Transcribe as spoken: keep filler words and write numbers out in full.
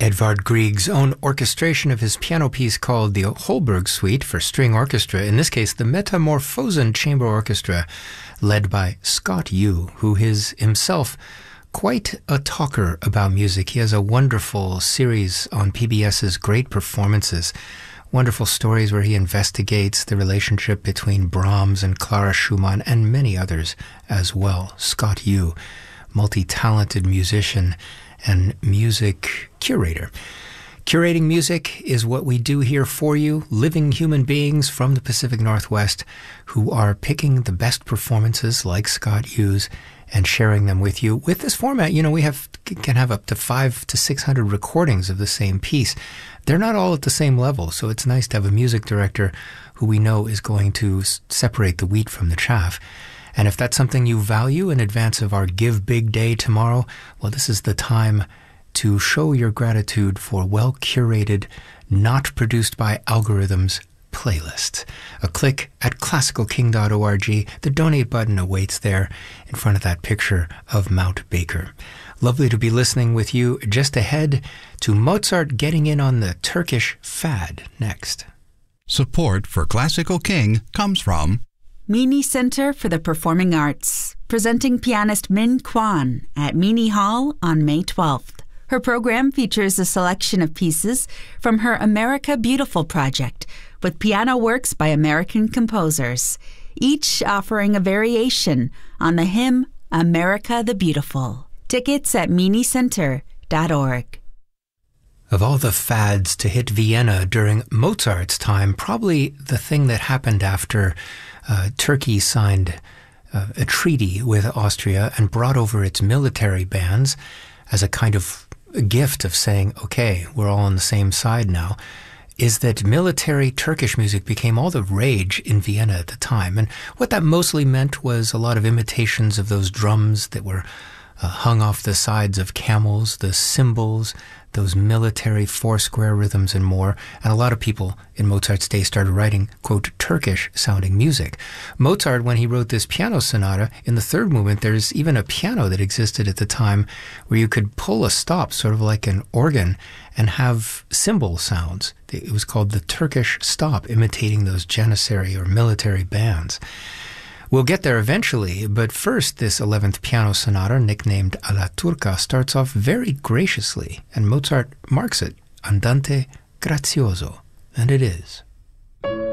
Edvard Grieg's own orchestration of his piano piece called the Holberg Suite for string orchestra, in this case the Metamorphosen Chamber Orchestra, led by Scott Yu, who is himself quite a talker about music. He has a wonderful series on PBS's Great Performances, wonderful stories where he investigates the relationship between Brahms and Clara Schumann and many others as well. Scott Yu, multi-talented musician and music curator. Curating music is what we do here for you, living human beings from the Pacific Northwest who are picking the best performances like Scott Yu's and sharing them with you. With this format, you know, we have can have up to five to six hundred recordings of the same piece. They're not all at the same level, so it's nice to have a music director who we know is going to separate the wheat from the chaff. And if that's something you value in advance of our Give Big Day tomorrow, well, this is the time to show your gratitude for well-curated, not produced by algorithms playlists. A click at classical king dot org. The donate button awaits there in front of that picture of Mount Baker. Lovely to be listening with you. Just ahead to Mozart getting in on the Turkish fad next. Support for Classical King comes from Meany Center for the Performing Arts, presenting pianist Min Kwan at Meany Hall on May twelfth. Her program features a selection of pieces from her America Beautiful project with piano works by American composers, each offering a variation on the hymn America the Beautiful. Tickets at meany center dot org. Of all the fads to hit Vienna during Mozart's time, probably the thing that happened after uh, Turkey signed uh, a treaty with Austria and brought over its military bands as a kind of a gift of saying, okay, we're all on the same side now, is that military Turkish music became all the rage in Vienna at the time. And what that mostly meant was a lot of imitations of those drums that were uh, hung off the sides of camels, the cymbals, those military four-square rhythms and more. And a lot of people in Mozart's day started writing, quote, Turkish-sounding music. Mozart, when he wrote this piano sonata, in the third movement, there's even a piano that existed at the time where you could pull a stop, sort of like an organ, and have cymbal sounds. It was called the Turkish stop, imitating those Janissary or military bands. We'll get there eventually, but first this eleventh piano sonata, nicknamed Alla Turca, starts off very graciously, and Mozart marks it, Andante Grazioso, and it is.